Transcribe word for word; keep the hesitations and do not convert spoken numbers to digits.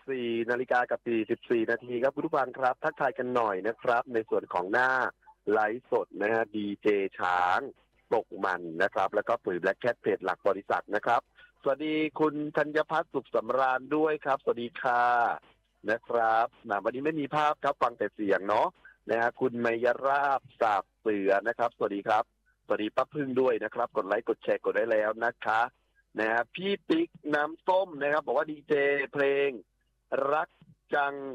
สี่นาฬิกากับสี่สิบสี่นาทีครับคุณผู้ฟังครับทักทายกันหน่อยนะครับในส่วนของหน้าไลฟ์สดนะฮะดีเจช้างตกมันนะครับแล้วก็ปุ๋ยแบล็คแคทเพจหลักบริษัทนะครับสวัสดีคุณธัญพัฒน์สุขสำราญด้วยครับสวัสดีค่ะนะครับนะวันนี้ไม่มีภาพครับฟังแต่เสียงเนาะนะฮะคุณมยราบสาบเสือนะครับสวัสดีครับสวัสดีป้าพึ่งด้วยนะครับกดไลค์กดแชร์กดได้แล้วนะคะนะฮะพี่ปิ๊กน้ำส้มนะครับบอกว่าดีเจเพลงรักจัง